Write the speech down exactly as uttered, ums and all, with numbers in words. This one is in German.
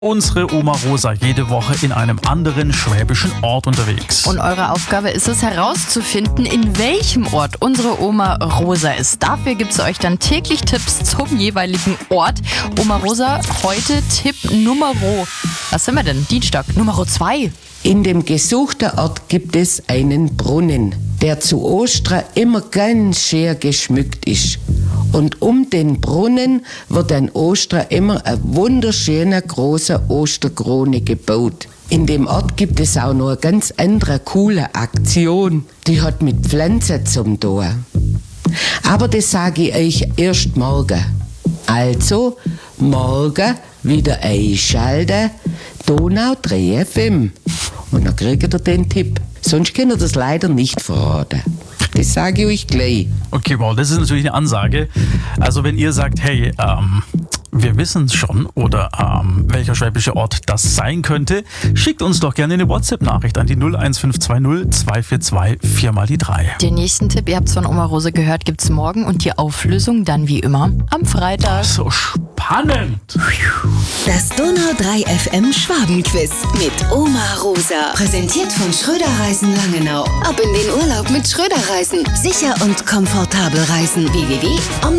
Unsere Oma Rosa jede Woche in einem anderen schwäbischen Ort unterwegs. Und eure Aufgabe ist es herauszufinden, in welchem Ort unsere Oma Rosa ist. Dafür gibt es euch dann täglich Tipps zum jeweiligen Ort. Oma Rosa, heute Tipp Nummer, was sind wir denn? Dienstag, Nummer zwei. In dem gesuchten Ort gibt es einen Brunnen, der zu Ostern immer ganz schön geschmückt ist. Und um den Brunnen wird an Ostern immer eine wunderschöne große Osterkrone gebaut. In dem Ort gibt es auch noch eine ganz andere coole Aktion. Die hat mit Pflanzen zum tun. Aber das sage ich euch erst morgen. Also, morgen wieder einschalten, Donau drei F M. Und dann kriegt ihr den Tipp. Sonst könnt ihr das leider nicht verraten. Das sage ich euch gleich. Okay, wow, das ist natürlich eine Ansage. Also wenn ihr sagt, hey, ähm, wir wissen es schon oder ähm, welcher schwäbische Ort das sein könnte, schickt uns doch gerne eine WhatsApp-Nachricht an die null eins fünf zwei null zwei vier zwei vier mal die drei. Den nächsten Tipp, ihr habt es von Oma Rose gehört, gibt es morgen und die Auflösung dann wie immer am Freitag. So spannend! Das Donau drei F M Schwabenquiz mit Oma Rosa. Präsentiert von Schröder Reisen Langenau. Ab in den Urlaub mit Schröder Reisen. Sicher und komfortabel reisen. w w w punkt